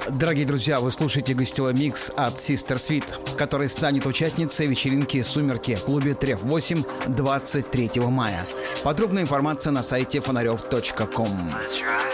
Дорогие друзья, вы слушаете гостевой микс от Sister Sweet, который станет участницей вечеринки «Сумерки» в клубе Треф 8 23 мая. Подробная информация на сайте фонарев.com.